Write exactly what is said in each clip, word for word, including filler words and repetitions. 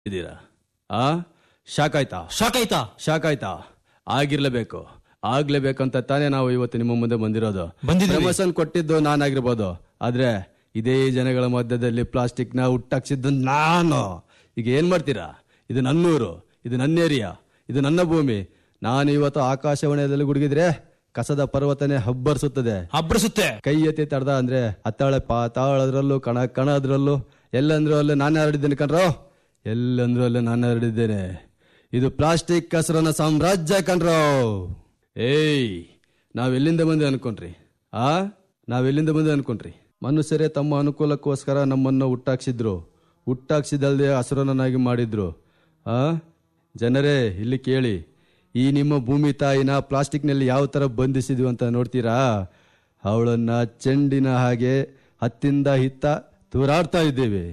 ಇದ್ದೀರಾ? ಆ ಶಾಕ್ ಆಯ್ತಾ? ಶಾಕ್ ಆಯ್ತಾ? ಶಾಕ್ ಆಯ್ತಾ? ಆಗಿರ್ಲೇಬೇಕು, ಆಗ್ಲೇಬೇಕಂತ ತಾನೇ ನಾವು ಇವತ್ತು ನಿಮ್ಮ ಮುಂದೆ ಬಂದಿರೋದು. ಬಂದಿದ್ದೀವಿ. ಪ್ರಮೋಷನ್ ಕೊಟ್ಟಿದ್ದು ನಾನಾಗಿರ್ಬೋದು, ಆದ್ರೆ ಇದೇ ಜನಗಳ ಮಧ್ಯದಲ್ಲಿ ಪ್ಲಾಸ್ಟಿಕ್ ನ ಹುಟ್ಟಾಕ್ಸಿದ್ದು ನಾನು. ಈಗ ಏನ್ ಮಾಡ್ತೀರಾ? ಇದು ನನ್ನೂರು, ಇದು ನನ್ನ ಏರಿಯಾ, ಇದು ನನ್ನ ಭೂಮಿ. ನಾನು ಇವತ್ತು ಆಕಾಶವಾಣಿಯಲ್ಲಿ ಗುಡುಗಿದ್ರೆ ಕಸದ ಪರ್ವತನೆ ಹಬ್ಬರಿಸುತ್ತದೆ, ಹಬ್ಬರಿಸುತ್ತೆ. ಕೈ ಎತ್ತಿ ತಡ್ದ ಅಂದ್ರೆ ಅತ್ತಾಳೆ ಪಾತಾಳದ್ರಲ್ಲೂ, ಕಣ ಕಣದ್ರಲ್ಲೂ, ಎಲ್ಲಂದ್ರೂ ಅಲ್ಲೇ ನಾನು ಹರಡಿದ್ದೇನೆ ಕಣ್ರೋ, ಎಲ್ಲಂದ್ರೂ ಅಲ್ಲೇ ನಾನು ಹರಡಿದ್ದೇನೆ. ಇದು ಪ್ಲಾಸ್ಟಿಕ್ ಕಸರನ ಸಾಮ್ರಾಜ್ಯ ಕಣ್ರೋ. ಏಯ್, ನಾವೆಲ್ಲಿಂದ ಬಂದೆ ಅನ್ಕೊಂಡ್ರಿ? ಆ ನಾವೆಲ್ಲಿಂದ ಬಂದೆ ಅನ್ಕೊಂಡ್ರಿ? ಮನುಷ್ಯರೇ ತಮ್ಮ ಅನುಕೂಲಕ್ಕೋಸ್ಕರ ನಮ್ಮನ್ನು ಹುಟ್ಟಾಕ್ಸಿದ್ರು, ಹುಟ್ಟಾಕ್ಸಿದಲ್ದೆ ಹಸುರನನ್ನಾಗಿ ಮಾಡಿದ್ರು. ಆ ಜನರೇ ಇಲ್ಲಿ ಕೇಳಿ, ಈ ನಿಮ್ಮ ಭೂಮಿ ತಾಯಿನ ಪ್ಲಾಸ್ಟಿಕ್ನಲ್ಲಿ ಯಾವ ತರ ಬಂಧಿಸಿದ್ವಿ ಅಂತ ನೋಡ್ತೀರಾ? ಅವಳನ್ನ ಚೆಂಡಿನ ಹಾಗೆ ಹತ್ತಿಂದ ಹಿತ್ತ ತೂರಾಡ್ತಾ ಇದ್ದೇವೆ.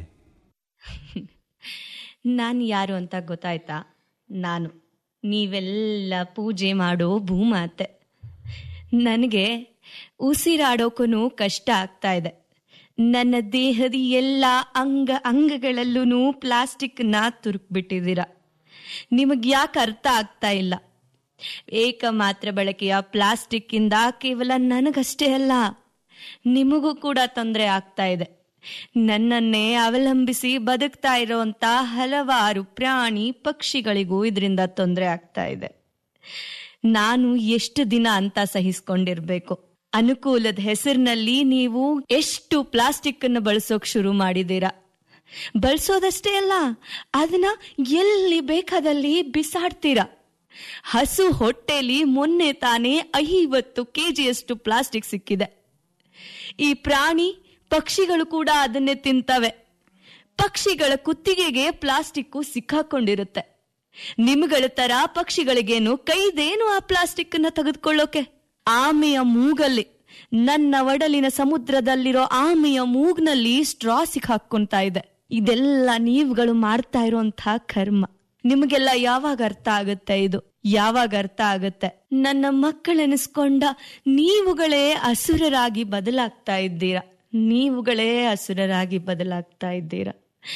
ನಾನು ಯಾರು ಅಂತ ಗೊತ್ತಾಯ್ತಾ? ನಾನು ನೀವೆಲ್ಲ ಪೂಜೆ ಮಾಡೋ ಭೂಮಾತೆ. ನನಗೆ ಉಸಿರಾಡೋಕೂ ಕಷ್ಟ ಆಗ್ತಾ ಇದೆ. ನನ್ನ ದೇಹದ ಎಲ್ಲ ಅಂಗ ಅಂಗಗಳಲ್ಲೂ ಪ್ಲಾಸ್ಟಿಕ್ನ ತುರುಕ್ಬಿಟ್ಟಿದ್ದೀರ. ನಿಮಗೆ ಯಾಕೆ ಅರ್ಥ ಆಗ್ತಾ ಇಲ್ಲ? ಏಕಮಾತ್ರ ಬಳಕೆಯ ಪ್ಲಾಸ್ಟಿಕ್ ಇಂದ ಕೇವಲ ನನಗಷ್ಟೇ ಅಲ್ಲ, ನಿಮಗೂ ಕೂಡ ತೊಂದರೆ ಆಗ್ತಾ ಇದೆ. ನನ್ನನ್ನೇ ಅವಲಂಬಿಸಿ ಬದುಕ್ತಾ ಇರೋಂತ ಹಲವಾರು ಪ್ರಾಣಿ ಪಕ್ಷಿಗಳಿಗೂ ಇದರಿಂದ ತೊಂದರೆ ಆಗ್ತಾ ಇದೆ. ನಾನು ಎಷ್ಟು ದಿನ ಅಂತ ಸಹಿಸ್ಕೊಂಡಿರ್ಬೇಕು? ಅನುಕೂಲದ ಹೆಸರಿನಲ್ಲಿ ನೀವು ಎಷ್ಟು ಪ್ಲಾಸ್ಟಿಕ್ ಅನ್ನು ಬಳಸೋಕ್ ಶುರು ಮಾಡಿದ್ದೀರಾ. ಬಳಸೋದಷ್ಟೇ ಅಲ್ಲ, ಅದನ್ನ ಎಲ್ಲಿ ಬೇಕಾದಲ್ಲಿ ಬಿಸಾಡ್ತೀರಾ. ಹಸು ಹೊಟ್ಟೆಲಿ ಮೊನ್ನೆ ತಾನೇ ಐವತ್ತು ಕೆಜಿಯಷ್ಟು ಪ್ಲಾಸ್ಟಿಕ್ ಸಿಕ್ಕಿದೆ. ಈ ಪ್ರಾಣಿ ಪಕ್ಷಿಗಳು ಕೂಡ ಅದನ್ನೇ ತಿಂತವೆ. ಪಕ್ಷಿಗಳ ಕುತ್ತಿಗೆಗೆ ಪ್ಲಾಸ್ಟಿಕ್ ಸಿಕ್ಕಾಕೊಂಡಿರುತ್ತೆ. ನಿಮ್ಗಳ ತರ ಪಕ್ಷಿಗಳಿಗೇನು ಕೈದೇನು ಆ ಪ್ಲಾಸ್ಟಿಕ್ ಅನ್ನ ತೆಗೆದುಕೊಳ್ಳೋಕೆ? ಆಮೆಯ ಮೂಗಲ್ಲಿ, ನನ್ನ ಒಡಲಿನ ಸಮುದ್ರದಲ್ಲಿರೋ ಆಮೆಯ ಮೂಗ್ನಲ್ಲಿ ಸ್ಟ್ರಾ ಸಿಕ್ಕಾಕೊಂತಾ ಇದೆ. ಇದೆಲ್ಲ ನೀವುಗಳು ಮಾಡ್ತಾ ಇರೋಂತಹ ಕರ್ಮ. ನಿಮಗೆಲ್ಲ ಯಾವಾಗ ಅರ್ಥ ಆಗುತ್ತೆ? ಇದು ಯಾವಾಗ ಅರ್ಥ ಆಗುತ್ತೆ? ನನ್ನ ಮಕ್ಕಳೆನಿಸ್ಕೊಂಡ ನೀವುಗಳೇ ಅಸುರರಾಗಿ ಬದಲಾಗ್ತಾ ಇದ್ದೀರಾ. ನೀವುಗಳೇ ಅಸುರರಾಗಿ ಬದಲಾಗ್ತಾ ಇದ್ದೀರಾ.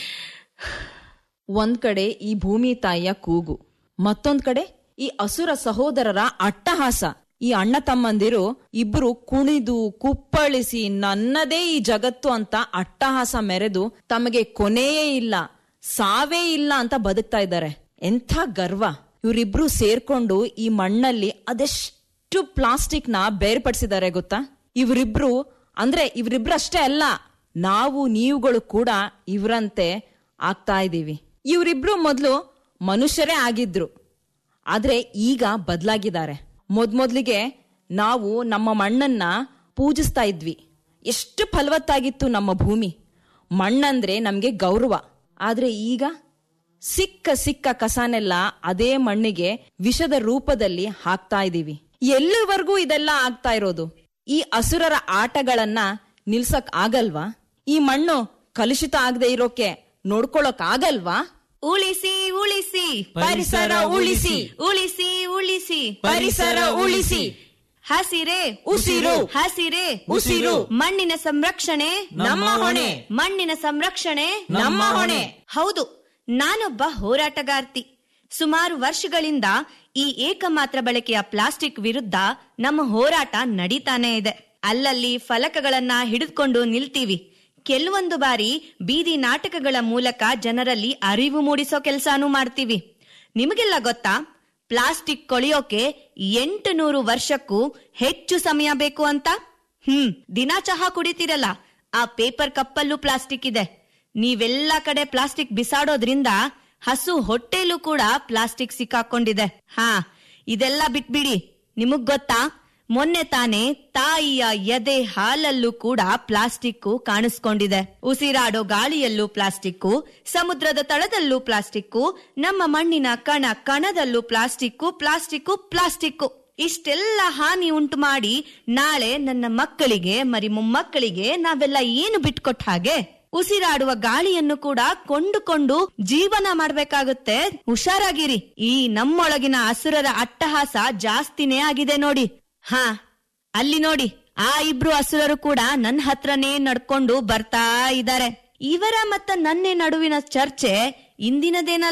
ಒಂದ್ ಕಡೆ ಈ ಭೂಮಿ ತಾಯಿಯ ಕೂಗು, ಮತ್ತೊಂದ್ ಕಡೆ ಈ ಅಸುರ ಸಹೋದರರ ಅಟ್ಟಹಾಸ. ಈ ಅಣ್ಣ ತಮ್ಮಂದಿರು ಇಬ್ರು ಕುಣಿದು ಕುಪ್ಪಳಿಸಿ ನನ್ನದೇ ಈ ಜಗತ್ತು ಅಂತ ಅಟ್ಟಹಾಸ ಮೆರೆದು ತಮಗೆ ಕೊನೆಯೇ ಇಲ್ಲ, ಸಾವೇ ಇಲ್ಲ ಅಂತ ಬದುಕ್ತಾ ಇದ್ದಾರೆ. ಎಂಥ ಗರ್ವ! ಇವರಿಬ್ರು ಸೇರ್ಕೊಂಡು ಈ ಮಣ್ಣಲ್ಲಿ ಅದೆಷ್ಟು ಪ್ಲಾಸ್ಟಿಕ್ ನ ಬೇರ್ಪಡಿಸಿದ್ದಾರೆ ಗೊತ್ತಾ? ಇವರಿಬ್ರು ಅಂದ್ರೆ ಇವರಿಬ್ರು ಅಷ್ಟೇ ಅಲ್ಲ, ನಾವು ನೀವುಗಳು ಕೂಡ ಇವರಂತೆ ಆಗ್ತಾ ಇದೀವಿ. ಇವರಿಬ್ರು ಮೊದಲು ಮನುಷ್ಯರೇ ಆಗಿದ್ರು, ಆದ್ರೆ ಈಗ ಬದಲಾಗಿದ್ದಾರೆ. ಮೊದ್ಮೊದ್ಲಿಗೆ ನಾವು ನಮ್ಮ ಮಣ್ಣನ್ನ ಪೂಜಿಸ್ತಾ ಇದ್ವಿ. ಎಷ್ಟು ಫಲವತ್ತಾಗಿತ್ತು ನಮ್ಮ ಭೂಮಿ. ಮಣ್ಣಂದ್ರೆ ನಮ್ಗೆ ಗೌರವ. ಆದ್ರೆ ಈಗ ಸಿಕ್ಕ ಸಿಕ್ಕ ಕಸನೆಲ್ಲ ಅದೇ ಮಣ್ಣಿಗೆ ವಿಷದ ರೂಪದಲ್ಲಿ ಹಾಕ್ತಾ ಇದೀವಿ. ಎಲ್ಲಿವರೆಗೂ ಇದೆಲ್ಲ ಆಗ್ತಾ ಇರೋದು? ಈ ಅಸುರರ ಆಟಗಳನ್ನ ನಿಲ್ಸಕ್ ಆಗಲ್ವಾ? ಈ ಮಣ್ಣು ಕಲುಷಿತ ಆಗದೆ ಇರೋಕೆ ನೋಡ್ಕೊಳಕ್ ಆಗಲ್ವಾ? ಉಳಿಸಿ ಉಳಿಸಿ ಪರಿಸರ ಉಳಿಸಿ, ಉಳಿಸಿ ಉಳಿಸಿ ಪರಿಸರ ಉಳಿಸಿ. ಹಸಿರೇ ಉಸಿರು, ಹಸಿರೇ ಉಸಿರು. ಮಣ್ಣಿನ ಸಂರಕ್ಷಣೆ ನಮ್ಮ ಹೊಣೆ, ಮಣ್ಣಿನ ಸಂರಕ್ಷಣೆ ನಮ್ಮ ಹೊಣೆ. ಹೌದು, ನಾನೊಬ್ಬ ಹೋರಾಟಗಾರ್ತಿ. ಸುಮಾರು ವರ್ಷಗಳಿಂದ ಈ ಏಕಮಾತ್ರ ಬಳಕೆಯ ಪ್ಲಾಸ್ಟಿಕ್ ವಿರುದ್ಧ ನಮ್ಮ ಹೋರಾಟ ನಡೀತಾನೆ ಇದೆ. ಅಲ್ಲಲ್ಲಿ ಫಲಕಗಳನ್ನ ಹಿಡಿದುಕೊಂಡು ನಿಲ್ತೀವಿ. ಕೆಲವೊಂದು ಬಾರಿ ಬೀದಿ ನಾಟಕಗಳ ಮೂಲಕ ಜನರಲ್ಲಿ ಅರಿವು ಮೂಡಿಸೋ ಕೆಲಸನೂ ಮಾಡ್ತೀವಿ. ನಿಮಗೆಲ್ಲ ಗೊತ್ತಾ, ಪ್ಲಾಸ್ಟಿಕ್ ಕೊಳೆಯೋಕೆ ಎಂಟು ನೂರು ವರ್ಷಕ್ಕೂ ಹೆಚ್ಚು ಸಮಯ ಬೇಕು ಅಂತ? ಹ್ಮ್ ದಿನ ಚಹಾ ಕುಡಿತೀರಲ್ಲ, ಆ ಪೇಪರ್ ಕಪ್ಪಲ್ಲೂ ಪ್ಲಾಸ್ಟಿಕ್ ಇದೆ. ನೀವೆಲ್ಲ ಕಡೆ ಪ್ಲಾಸ್ಟಿಕ್ ಬಿಸಾಡೋದ್ರಿಂದ ಹಸು ಹೊಟ್ಟೆಲೂ ಕೂಡ ಪ್ಲಾಸ್ಟಿಕ್ ಸಿಕ್ಕಾಕೊಂಡಿದೆ. ಹಾ, ಇದೆಲ್ಲ ಬಿಟ್ಬಿಡಿ. ನಿಮಗ್ ಗೊತ್ತಾ, ಮೊನ್ನೆ ತಾನೇ ತಾಯಿಯ ಎದೆ ಹಾಲಲ್ಲೂ ಕೂಡ ಪ್ಲಾಸ್ಟಿಕ್ ಕಾಣಿಸ್ಕೊಂಡಿದೆ. ಉಸಿರಾಡೋ ಗಾಳಿಯಲ್ಲೂ ಪ್ಲಾಸ್ಟಿಕ್, ಸಮುದ್ರದ ತಳದಲ್ಲೂ ಪ್ಲಾಸ್ಟಿಕ್, ನಮ್ಮ ಮಣ್ಣಿನ ಕಣ ಕಣದಲ್ಲೂ ಪ್ಲಾಸ್ಟಿಕ್, ಪ್ಲಾಸ್ಟಿಕ್ ಪ್ಲಾಸ್ಟಿಕ್. ಇಷ್ಟೆಲ್ಲ ಹಾನಿ ಉಂಟು ಮಾಡಿ ನಾಳೆ ನನ್ನ ಮಕ್ಕಳಿಗೆ ಮರಿ ಮೊಮ್ಮಕ್ಕಳಿಗೆ ನಾವೆಲ್ಲ ಏನು ಬಿಟ್ಕೊಟ್ಟ ಹಾಗೆ? ಉಸಿರಾಡುವ ಗಾಳಿಯನ್ನು ಕೂಡ ಕೊಂಡುಕೊಂಡು ಜೀವನ ಮಾಡ್ಬೇಕಾಗುತ್ತೆ. ಹುಷಾರಾಗಿರಿ. ಈ ನಮ್ಮೊಳಗಿನ ಅಸುರರ ಅಟ್ಟಹಾಸ ಜಾಸ್ತಿನೇ ಆಗಿದೆ ನೋಡಿ. ಹಾ, ಅಲ್ಲಿ ನೋಡಿ, ಆ ಇಬ್ರು ಅಸುರರು ಕೂಡ ನನ್ನ ಹತ್ರನೇ ನಡ್ಕೊಂಡು ಬರ್ತಾ ಇದ್ದಾರೆ. ಇವರ ಮತ್ತ ನನ್ನೇ ನಡುವಿನ ಚರ್ಚೆ ಇಂದಿನದೇನಲ್ಲ